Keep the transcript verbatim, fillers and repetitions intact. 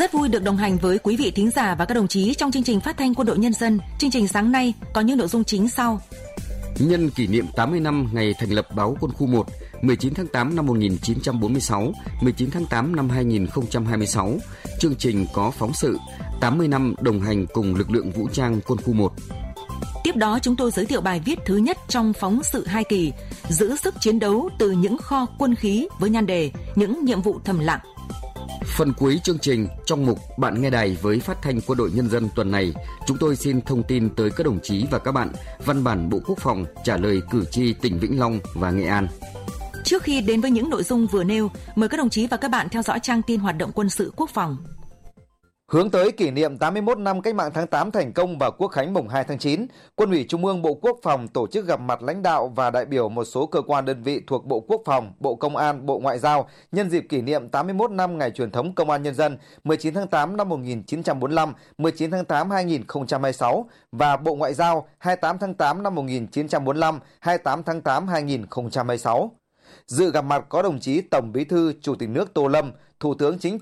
Rất vui được đồng hành với quý vị thính giả và các đồng chí trong chương trình phát thanh Quân đội Nhân dân. Chương trình sáng nay có những nội dung chính sau. Nhân kỷ niệm tám mươi năm ngày thành lập báo Quân khu một, mười chín tháng tám năm một nghìn chín trăm bốn mươi sáu, mười chín tháng tám năm hai nghìn không trăm hai mươi sáu, chương trình có phóng sự tám mươi năm đồng hành cùng lực lượng vũ trang Quân khu một. Tiếp đó chúng tôi giới thiệu bài viết thứ nhất trong phóng sự hai kỳ, giữ sức chiến đấu từ những kho quân khí với nhan đề những nhiệm vụ thầm lặng. Phần cuối chương trình, trong mục Bạn nghe đài với Phát thanh Quân đội Nhân dân tuần này, chúng tôi xin thông tin tới các đồng chí và các bạn văn bản Bộ Quốc phòng trả lời cử tri tỉnh Vĩnh Long và Nghệ An. Trước khi đến với những nội dung vừa nêu, mời các đồng chí và các bạn theo dõi trang tin hoạt động quân sự quốc phòng. Hướng tới kỷ niệm tám mươi mốt năm Cách mạng tháng tám thành công và Quốc khánh mùng hai tháng chín, Quân ủy Trung ương Bộ Quốc phòng tổ chức gặp mặt lãnh đạo và đại biểu một số cơ quan đơn vị thuộc Bộ Quốc phòng, Bộ Công an, Bộ Ngoại giao nhân dịp kỷ niệm tám mươi mốt năm ngày truyền thống Công an Nhân dân mười chín tháng tám năm một nghìn chín trăm bốn mươi lăm, mười chín tháng tám năm hai nghìn không trăm hai mươi sáu và Bộ Ngoại giao hai mươi tám tháng tám năm một nghìn chín trăm bốn mươi lăm, hai mươi tám tháng tám năm hai nghìn không trăm hai mươi sáu. Dự gặp mặt có đồng chí Tổng Bí thư Chủ tịch nước Tô Lâm, Thủ tướng Chính